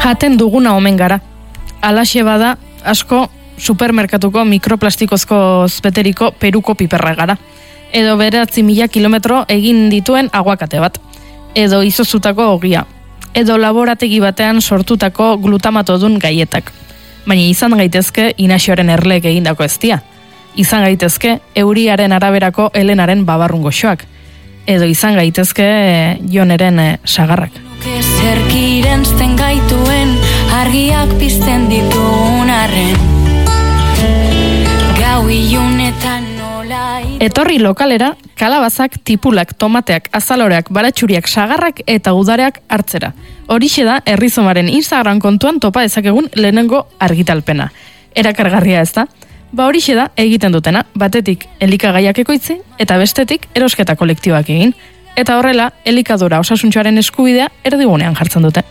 Jaten duguna omen gara. Alaxe bada, asko supermerkatuko mikroplastikozko beteriko Peruko piperra gara. Edo 9.000 kilometro egin dituen aguakate bat. Edo izozutako ogia. Edo laborategi batean sortutako glutamatodun gaietak. Baina izan gaitezke Inaxioaren erleek egindako eztia. Izan gaitezke euriaren araberako Helenaren babarrun goxoak. Edo izan gaitezke Joneren sagarrak. Zerkiren zen gaituen argiak pizten dituen arren. Gau ilunetan nola... Etorri lokalera, kalabazak, tipulak, tomateak, azaloreak, baratxuriak, sagarrak eta udareak hartzera. Horixe da Herrizomaren Instagram kontuan topa dezakegun lehenengo argitalpena. Erakargarria ez da? Horixe da egiten dutena, batetik elikagaiak ekoitzi eta bestetik erosketa kolektiboak egin. Eta horrela, elikadura osasuntxoaren eskubidea erdigunean jartzen dute.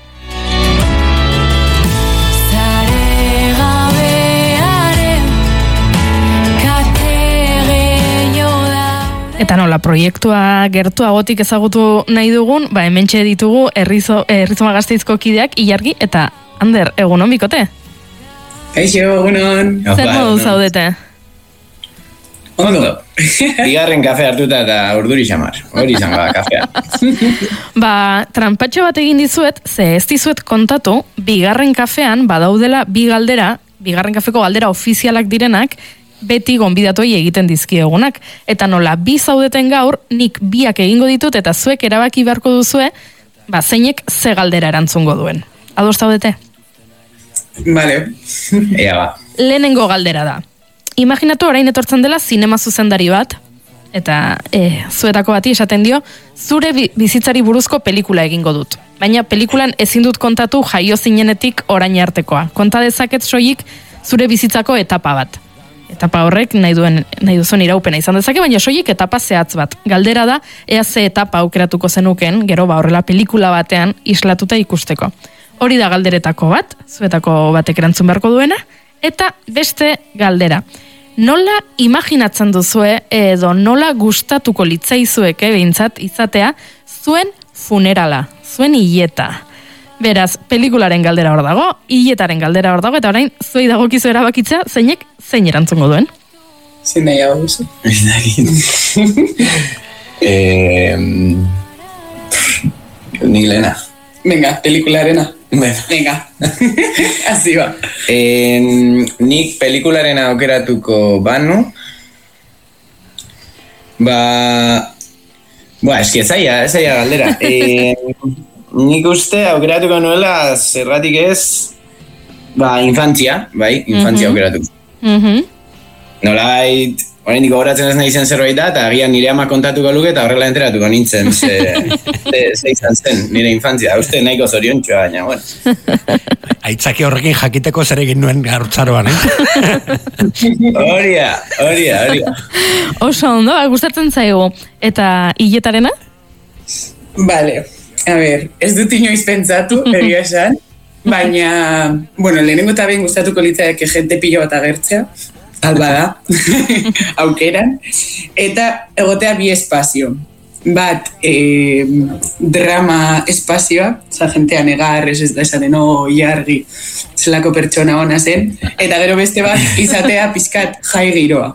Eta nola, proiektua gertuagotik ezagutu nahi dugun, hementxe ditugu Herrizoma Gasteizko kideak, Ilargi eta Ander, egunon bikote? Kaixo, egunon. Zer modu zaudete? Ondo. Bigarren kafe hartuta eta urduri xamar. Hori izango da kafea. Tranpatxo bat egin dizuet, ze ez dizuet kontatu, bigarren kafean badaudela bigarren kafeko galdera ofizialak direnak, beti gonbidatuei egiten dizkiegunak. Eta nola, bi zaudeten gaur, nik biak egingo ditut eta zuek erabaki beharko duzue, zeinek ze galdera erantzungo duen. Ados zaudete? Vale, ea ba. Lehenengo galdera da. Imaginatu orain etortzen dela zinema zuzendari bat, eta zuetako bati esaten dio, zure bizitzari buruzko pelikula egingo dut. Baina pelikulan ezin dut kontatu jaio zinenetik orain artekoa. Konta dezaket soilik zure bizitzako etapa bat. Etapa horrek nahi duzuen iraupena izan dezake, baina soilik etapa zehatz bat. Galdera da, ea ze etapa aukeratuko zenuken, gero horrela pelikula batean islatuta ikusteko. Hori da galderetako bat, zuetako batek erantzun beharko duena, eta beste galdera. Nola imaginatzen duzue edo nola gustatuko litzaizueke behintzat izatea zuen funerala, zuen hileta. Beraz, pelikularen galdera hor dago, hiletaren galdera hor dago, eta orain zuei dagokizu erabakitzea zeinek zein erantzungo duen. Zein nahi hau guzu? Nik lehena. Venga, pelikularena. Venga, así va. Nik pelikularena aukeratuko banu. Eski ez zaila galdera. Nik uste aukeratuko nuela zergatik ez, infantzia, infantzia aukeratuko. Nolait, oraindik gogoratzen ez nahi zen zerbait da, eta agian nire ama kontatuko luke eta horrela enteratuko nintzen, ze izan zen nire infantzia. Uste nahiko zoriontxoa, baina, bueno. Aitzaki horrekin jakiteko zer egin nuen gartzaroan, Horia. Oso ondo, gustatzen zaigu. Eta hiletarena? Vale, a ver, ez dut inoiz pentsatu, egia esan, baina, lehenengo eta behin gustatuko litzaidake jente pilo bat agertzea, alba da, aukeran, eta egotea bi espazio. Bat, drama espazioa, jentea negarrez ez da esaten, Ilargi, zelako pertsona ona zen, eta gero beste bat, izatea pizkat jai giroa.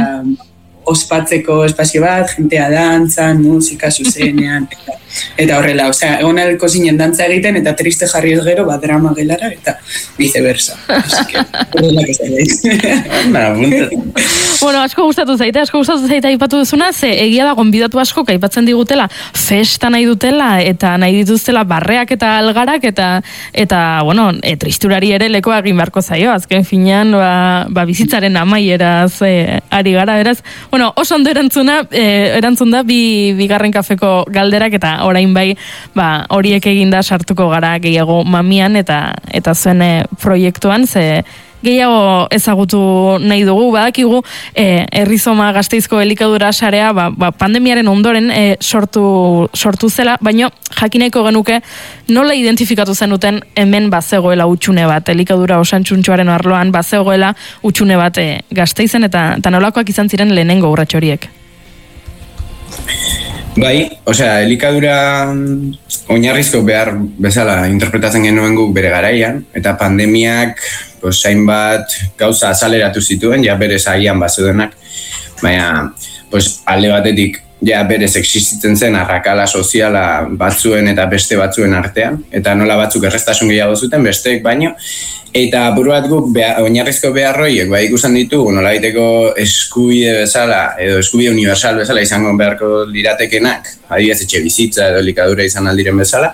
Ospatzeko espazio bat, jentea dantzan, musika zuzenean, eta horrela, egon alko zinen dantza egiten, eta triste jarri ez gero, drama gelara, eta viceversa. Horrelak ez da. Asko gustatu zaite aipatu duzuna, ze egia da gonbidatu asko aipatzen digutela, festa nahi dutela, eta nahi dituztela barreak eta algarak, eta tristurari ere lekoa egin beharko zaio, azken finean, bizitzaren amaieraz ari gara, beraz, oso ondo erantzun da bigarren kafeko galderak eta orain horiek eginda sartuko gara gehiago mamian eta zuen proiektuan, ze gehiago ezagutu nahi dugu, badakigu Herrizoma Gasteizko elikadura sarea pandemiaren ondoren sortu zela, baina jakineko genuke nola identifikatu zenuten hemen bazegoela utxune bat, elikadura osantxuntxoaren arloan bazegoela utxune bat Gasteizen eta nolakoak izan ziren lehenengo urrats horiek. Bai, osea, elikadura oinarrizko behar bezala interpretatzen genuen guk bere garaian, eta pandemiak hainbat gauza azaleratu zituen, ja berez agian bazeudenak, baina alde batetik ja berez existitzen zen arrakala soziala batzuen eta beste batzuen artean, eta nola batzuk erreztasun gehiago zuten, besteek baino, eta buru bat guk oinarrizko beharroiek ikusten ditugu nolabaiteko eskubide bezala edo eskubide universal bezala izango beharko liratekenak, adibidez etxe bizitza edo elikadura izan aldiren bezala,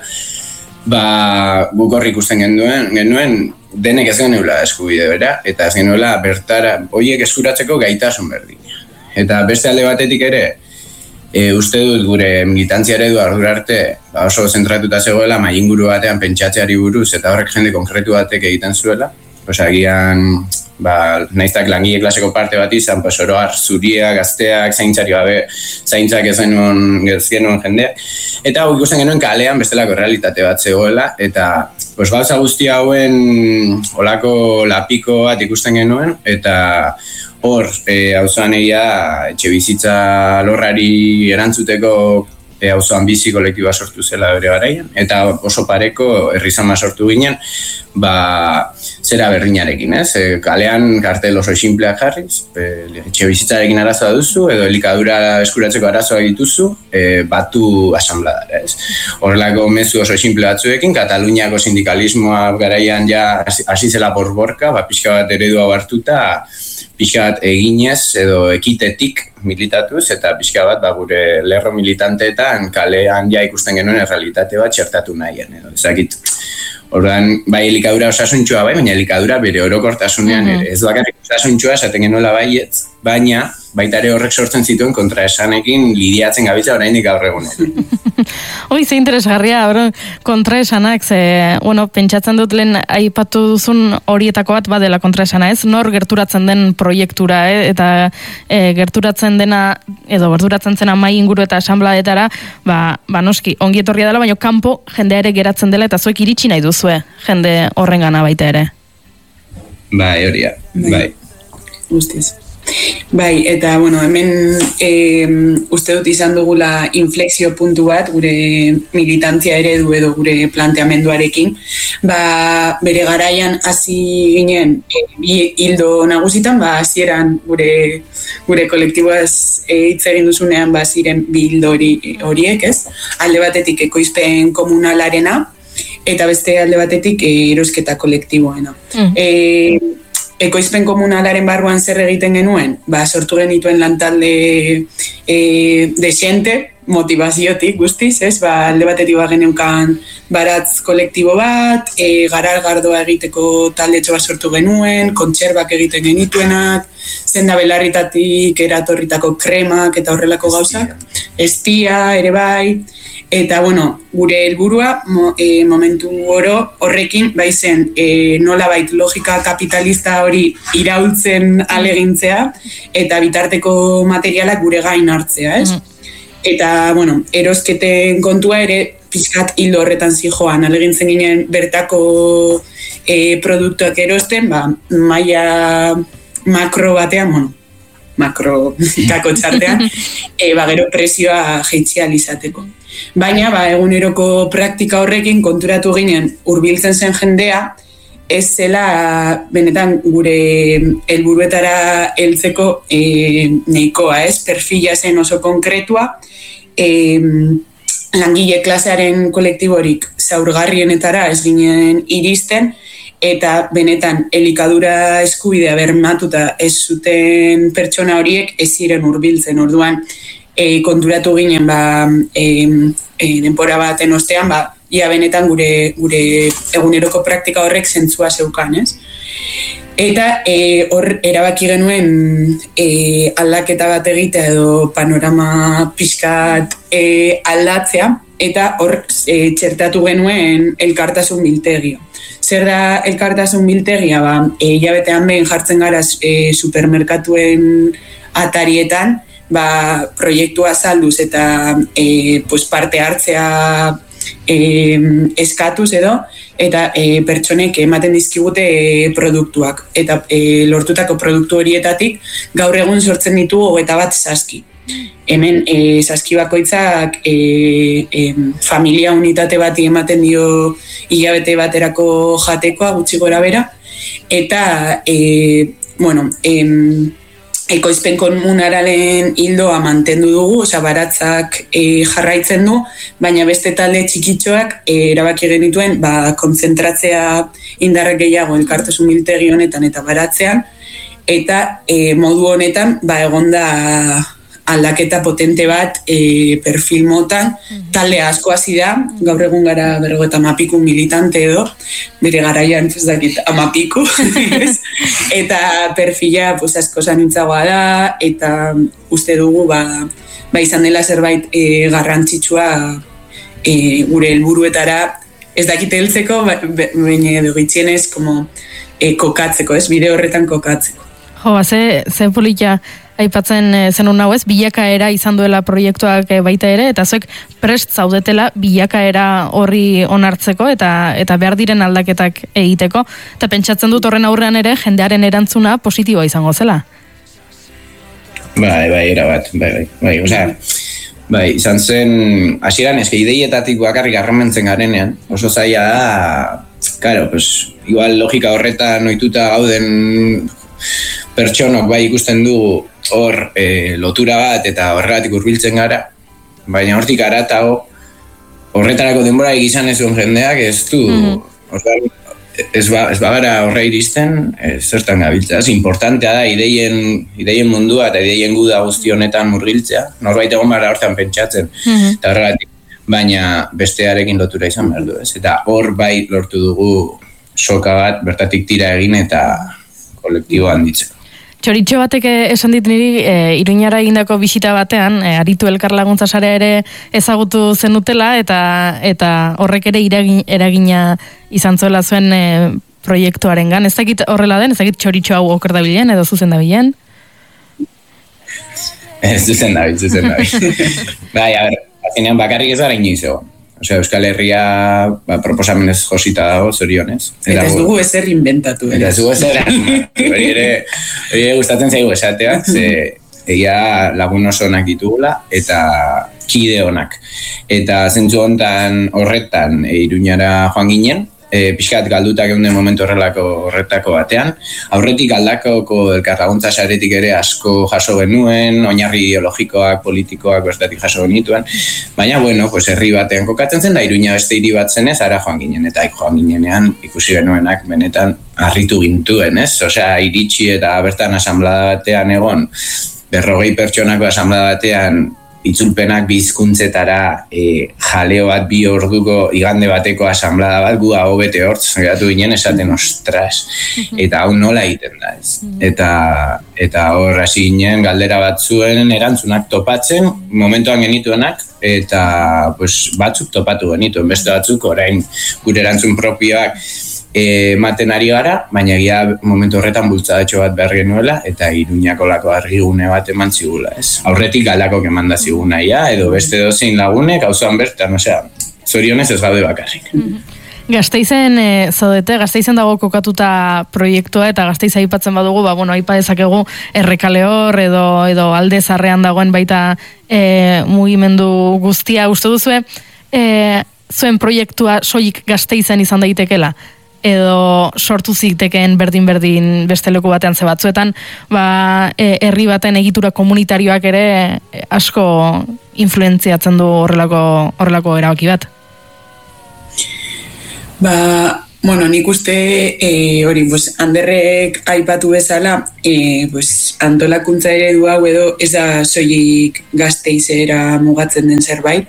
guk hor ikusten genuen denek ez genuela eskubide bera, eta ez genuela bertara horiek eskuratzeko gaitasun berdina. Eta beste alde batetik ere, uste dut gure militantzia eredu ardura arte oso zentratuta zegoela mainguru batean pentsatzeari buruz eta horrek jende konkretu batek egiten zuela. Agian, naiztak langile klaseko parte bat izan, oroar zuria, gazteak, zaintzari gabe, zaintzak ez genuen jendeak. Eta ikusten genuen kalean bestelako realitate bat zegoela, eta gauza guzti hauen olako lapiko bat ikusten genuen, eta hor, auzoan egia, etxe bizitza lorrari erantzuteko auzoan bizi kolektiboa sortu zela bere garaian, eta oso pareko herrizama sortu ginen, zera berdinarekin, ez? Kalean kartel oso simpleak jarriz, etxe bizitzarekin arazoa duzu, edo elikadura eskuratzeko arazoa dituzu, batu asanbladara, ez? Horrelako mezu oso simple batzuekin, Kataluniako sindikalismoa garaian ja hasi zela borborka, pixka bat eredua hartuta, pixka bat eginez edo ekitetik militatuz, eta pixka bat gure lerro militanteetan kalean ja ikusten genuen errealitate bat txertatu nahien. Ezakit, orduan, elikadura osasuntxua baina elikadura bere orokortasunean ere. Ez bakarrik osasuntxua esaten genuela baietz, baina baita ere horrek sortzen zituen kontraesanekin lidiatzen gabitza oraindik gaur egunean. Ze interesgarria, kontraesanak, pentsatzen dut lehen aipatu duzun horietako bat badela kontraesana, ez? Nor gerturatzen den proiektura, eta gerturatzen dena, edo gerturatzen zena mai inguru eta asanbladetara, noski, ongi etorria dela, baina kanpo jendea ere geratzen dela, eta zuek iritsi nahi duzue, jende horrengana baita ere. Horia, Guztiz. Eta, hemen uste dut izan dugula inflexio puntu bat, gure militantzia eredu edo gure planteamenduarekin, bere garaian hasi ginen bi hildo nagusitan, hasieran gure kolektiboaz hitz egin duzunean ziren bi hildo horiek, ez? Alde batetik ekoizpen komunalarena, eta beste alde batetik erosketa kolektiboena. Ekoizpen komunalaren barruan zer egiten genuen? Sortu genituen lantalde desente, motivaziotik guztiz, ez? Alde batetik geneukan baratz kolektibo bat, garalgardoa egiteko taldetxo bat sortu genuen, kontserbak egiten genituenak, zenda belarritatik eratorritako kremak eta horrelako gauzak, estia ere bai, eta, gure helburua momentu oro horrekin zen nolabait logika kapitalista hori iraultzen alegintzea eta bitarteko materialak gure gain hartzea, ez? Eta, erosketen kontua ere pixkat hildo horretan zijoan, alegintzen ginen bertako produktuak erosten, maila makro batean, makro kako txartean, gero presioa jeitzi izateko. Baina, eguneroko praktika horrekin konturatu ginen hurbiltzen zen jendea, ez zela benetan gure helburuetara heltzeko nahikoa, ez? Perfila zen oso konkretua, langile klasearen kolektiborik zaurgarrienetara ez ginen iristen, eta benetan elikadura eskubidea bermatuta ez zuten pertsona horiek ez ziren hurbiltzen. Orduan konturatu ginen denbora baten ostean, ia benetan gure eguneroko praktika horrek zentzua zeukan, ez? Eta hor erabaki genuen aldaketa bat egitea edo panorama pixkat aldatzea, eta hor txertatu genuen elkartasun biltegia. Zer da elkartasun biltegia? Hilabetean behin jartzen gara supermerkatuen atarietan, proiektua azalduz eta parte hartzea eskatuz edo, eta pertsonek ematen dizkigute produktuak. Eta lortutako produktu horietatik gaur egun sortzen ditugu 21 saski. Hemen saskibakoitzak familia unitate bati ematen dio hilabete baterako jatekoa gutxi gora bera, eta ekoizpen komunaralen hildoa mantendu dugu, osea baratzak jarraitzen du, baina beste talde txikitxoak erabaki genituen kontzentratzea indarrak gehiago elkartasun biltegi honetan eta baratzean, eta modu honetan egonda aldaketa potente bat perfil motan, talde asko hasi da, gaur egun gara 50 militante edo, bere garaian ez dakit 10, eta perfila asko zanintzagoa da, eta uste dugu izan dela zerbait garrantzitsua gure helburuetara, ez dakit heltzeko, baina edo gitxienez kokatzeko, bide horretan kokatzeko. Jo, ze politia aipatzen zenun hau bilakaera izan duela proiektuak baita ere, eta zuek prest zaudetela bilakaera horri onartzeko eta behar diren aldaketak egiteko, eta pentsatzen dut horren aurrean ere jendearen erantzuna positiboa izango zela. Erabat, izan zen, hasieran ideietatik bakarrik arramentzen garenean, oso zaila da, claro, igual logika horretan ohituta gauden pertsonok ikusten dugu hor lotura bat eta horregatik hurbiltzen gara, baina hortik haratago horretarako denbora egizan ez duen jendeak ez du, ez bagara horre iristen, zertan gabiltza. Ez importantea da ideien mundua eta ideien guda guzti honetan murgiltzea, norbait egon bara hortan pentsatzen, eta horregatik, baina bestearekin lotura izan behar du, ez? Eta hor lortu dugu soka bat bertatik tira egin eta kolektibo handitzen. Txoritxo batek esan dit niri Iruñara egindako bisita batean, aritu elkarlaguntza sarea ere ezagutu zenutela eta horrek ere eragina izan zuela zuen proiektuarengan. Ez dakit horrela den, ez dakit txoritxo hau oker dabilen edo zuzen dabilen? Zuzen dabil. Azinean bakarrik ez gara inoiz egon. Osea, Euskal Herria proposamenez josita dago, zorionez. Eta ez dugu ezer inventatu. Eta ez dugu ezer hori ere gustatzen zaigu esatea, egia lagun oso onak ditugula eta kide onak. Eta zentzu hontan horretan Iruñara joan ginen, pixkat galdutak egun den momentu horretako batean. Aurretik aldakoko elkarlaguntza saretik ere asko jaso genuen, oinarri ideologikoak, politikoak bertatik jaso genituen. Baina, herri batean kokatzen zen, da Iruña beste hiri bat zenez, ara joan ginen. Eta joan ginenean ikusi genuenak benetan harritu gintuen, ez? Osea, iritsi eta bertan asamblada batean egon, 40 pertsonako asamblada batean, itzulpenak bizkuntzetara jaleo bat 2 orduko igande bateko asamblada bat gu hau bete hortz, geratu ginen esaten ostras, eta hau nola egiten da ez. Eta hor hasi ginen galdera batzuen erantzunak topatzen, momentuan genituenak, eta batzuk topatu genituen, beste batzuk orain gure erantzun propioak ematen ari gara, baina egia momentu horretan bultzadatxo bat behar genuela eta Iruñako lako argigune bat eman zigula, ez? Aurretik galdakok eman da ziguna, edo beste dozein lagunek, hauzoan bertan, zorionez ez gaude bakarrik. Gasteizen zaudete, Gasteizen dago kokatuta proiektua eta Gasteiz aipatzen badugu, aipa dezakegu Errekale hor edo Alde Zarrean dagoen baita mugimendu guztia. Uste duzue, zuen proiektua soilik Gasteizen izan daitekela? Edo sortu zitekeen berdin beste leku batean ze batzuetan, herri baten egitura komunitarioak ere asko influentziatzen du horrelako erabaki bat. Nik uste hori, Anderrek aipatu bezala, antolakuntza eredu hau edo ez da soilik Gasteizera mugatzen den zerbait.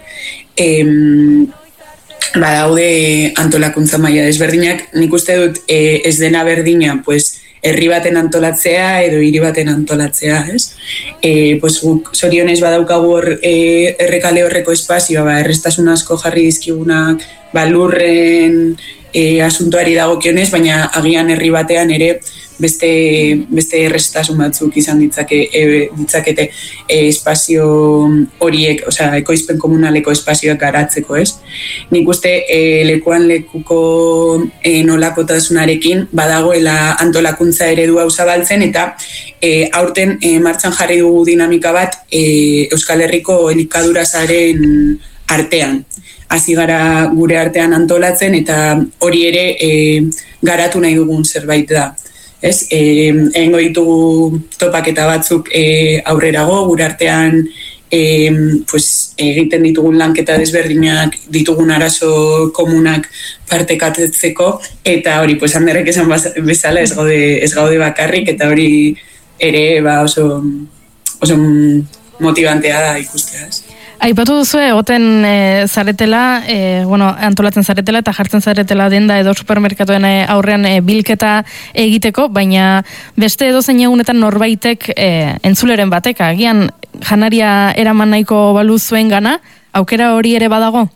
Daude antolakuntza maila desberdinak, nik uste dut ez dena berdina, herri baten antolatzea edo hiri baten antolatzea, ez? Guk zorionez badaukagu hor Errekale horreko espazioa, errestasun asko jarri dizkigunak, lurren asuntoari dagokionez, baina agian herri batean ere beste errestasun batzuk izan ditzakete espazio horiek, osea, ekoizpen komunaleko espazioak garatzeko, ez? Nik uste lekuan lekuko nolakotasunarekin badagoela antolakuntza eredua zabaltzen eta aurten martxan jarri dugu dinamika bat Euskal Herriko elikadura-saren artean. Hasi gara gure artean antolatzen eta hori ere garatu nahi dugun zerbait da. Ez, egingo ditugu topaketa batzuk aurrerago, gure artean egiten ditugun lanketa desberdinak, ditugun arazo komunak partekatzeko, eta hori, Anderrek esan bezala ez gaude bakarrik, eta hori ere oso motibantea da ikustea. Aipatu duzu egoten zaretela, antolatzen zaretela eta jartzen zaretela denda edo supermerkatuen aurrean bilketa egiteko, baina beste edozein egunetan norbaitek entzuleren batek, agian janaria eraman nahiko balu zuen gana, aukera hori ere badago?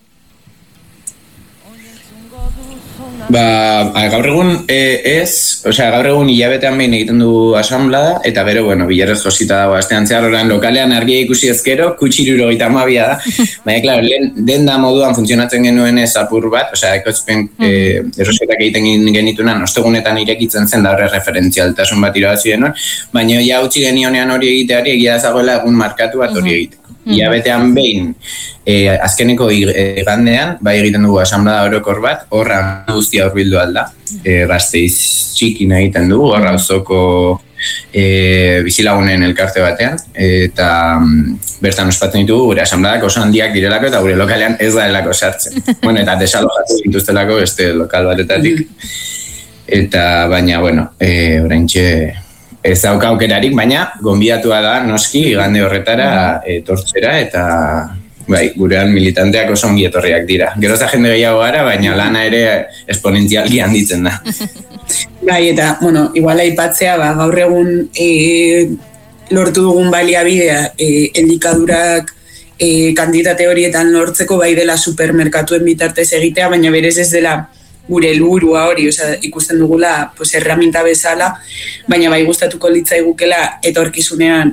Gaur egun gaur egun hilabetean behin egiten du asamblada, eta bero, bilarrez josita dago astean zehar, oran lokalean argia ikusi ezkero, kutxiruro gita amabia da, baina, klaro, denda moduan funtzionatzen genuen ez apur bat, ekoizpen erosetak egiten genitunan, ostegunetan irekitzen zen da horre referentzialtasun bat irabazi genuen, baina ja utzi genionean hori egiteari egia dagoela egun markatu bat hori egiteko. Hilabetean behin, azkeneko igandean, bai egiten dugu asamblada orokor bat, horra guztia hurbildu alda, Gasteiz txikin egiten dugu, horra auzoko bizilagunen elkarte batean, eta bertan ospatzen ditugu gure asamladak oso handiak direlako eta gure lokalean ez da delako sartzen. Eta desalojatu dituztelako beste lokal batetatik. Eta baina, oraintxe ez dauka aukerarik, baina gonbidatua da noski igande horretara etortzera eta gurean militanteak oso ongi etorriak dira. Geroza jende gehiago gara, baina lana ere esponentzialki handitzen da. Eta, igual aipatzea, gaur egun lortu dugun baliabidea elikadurak kantitate horietan lortzeko bai dela supermerkatuen bitartez egitea, baina berez ez dela gure helburua hori, ikusten dugula herramienta bezala, baina bai gustatuko litzaigukela etorkizunean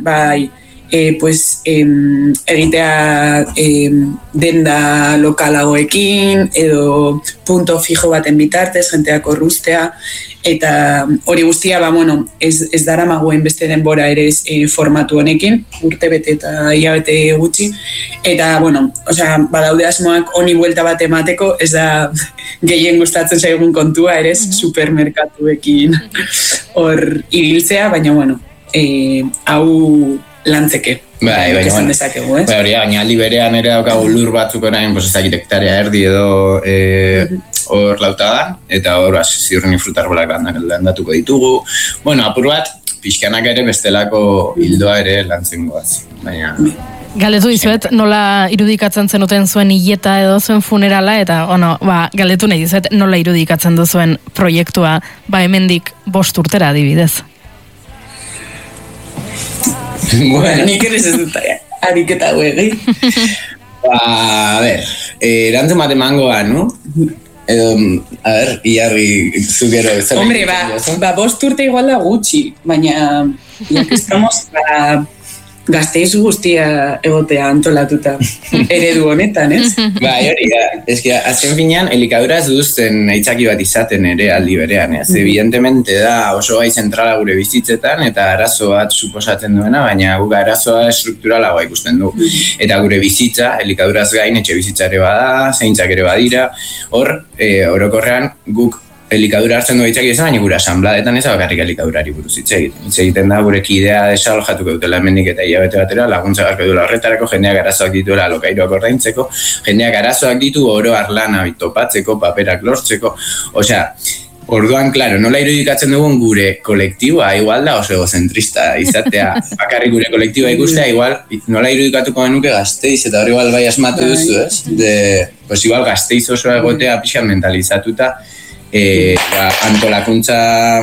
egitea denda lokalagoekin edo punto fijo baten bitartez, jenteak orruztea, eta hori guztia, ez daramaguen beste denbora ere formatu honekin, urte bete eta hilabete gutxi, eta, badaude asmoak honi buelta bat emateko, ez da gehien gustatzen zaigun kontua, ere supermerkatuekin hor ibiltzea, baina, hau lantzeke. Baina aldi berean ere daukagu lur batzuk orain, ez dakit hektarea erdi edo hor lautadan, eta hor ziurren frutarbolak landatuko ditugu. Apur bat, pixkanak ere bestelako hildoa ere lantzen goaz. Galdetu dizuet, nola irudikatzen zenuten zuen hileta edo zuen funerala, eta galdetu nahi dizuet, nola irudikatzen duzuen proiektua, hemendik 5 urtera adibidez. Nik ere ez dut ariketa huegi. Erantzun bat emangoa, no? Edo, iarri zugero. Hombre, 5 urte igual da gutxi, baina estamos Gasteiz guztia egotea antolatuta eredu honetan, ez? Hori da. Azken finean, elikaduraz duzten aitzaki bat izaten ere aldi berean, ez? Evidentemente da oso gai zentrala gure bizitzetan eta arazo bat suposatzen duena, baina guk arazoa estrukturalagoa ikusten du. Eta gure bizitza, elikaduraz gain, etxe bizitzare bada, zeintzak ere badira, hor, orokorrean guk elikadura hartzen du hitzak izan, baina gure asanbladetan ez bakarrik elikadurari buruz hitz egiten. Hitz egiten da gure kidea desalojatuko dutela hemendik eta hilabete batera, laguntza garko duela horretarako, jendeak arazoak dituela lokairoak ordaintzeko, jendeak arazoak ditu oro arlana topatzeko, paperak lortzeko, orduan, klaro, nola irudikatzen dugun gure kolektiboa, igual da oso egozentrista izatea, bakarrik gure kolektiboa ikustea, igual, nola irudikatuko genuke Gasteiz, eta hori igual bai asmatu duzu, ez? Igual Gasteiz oso egotea pixan mentalizatuta, antolakuntza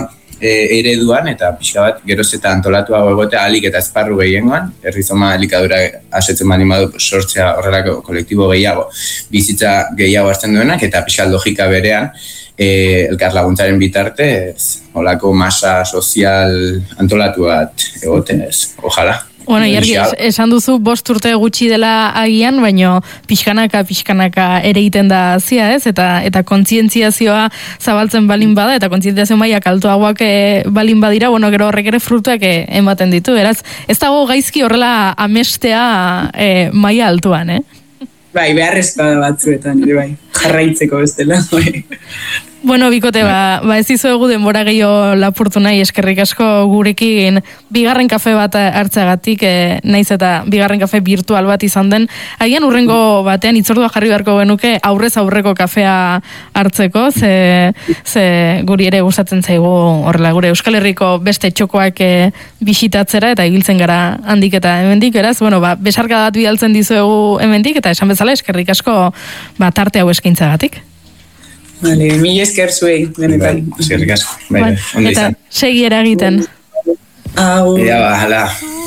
ereduan, eta pixka bat geroz eta antolatuago egotea alik eta esparru gehiengoan, errizoma elikadura asetzen bani badu sortzea horrelako kolektibo gehiago, bizitza gehiago hartzen duenak, eta pixka logika berean, elkar laguntzaren bitartez, holako masa sozial antolatu bat egotenez, ojala. Bueno, Iargi, esan duzu 5 urte gutxi dela agian, baino pixkanaka ere egiten da zia, ez? Eta kontzientziazioa zabaltzen balin bada, eta kontzientziazio mailak altuagoak balin badira, bueno, gero horrek ere frutuak ematen ditu, beraz, ez dago gaizki horrela amestea maila altuan, Bai, beharrezkoa da batzuetan, bai, jarraitzeko bestela, bai. Bueno, bikote, ez dizuegu denbora gehiago lapurtu nahi, eskerrik asko gurekin bigarren kafe bat hartzagatik, naiz eta bigarren kafe virtual bat izan den. Agian urrengo batean itzordua jarri beharko genuke aurrez aurreko kafea hartzeko, ze guri ere gustatzen zaigu horrela gure Euskal Herriko beste txokoak bisitatzera eta ibiltzen gara handik eta hemendik, beraz, bueno, besarka bat bidaltzen dizuegu hemendik eta esan bezala eskerrik asko tarte hau eskaintzagatik. Vale, mil esker zuei, benetan. Eskerrik asko. Eta segi eragiten. Au. Ja, hala.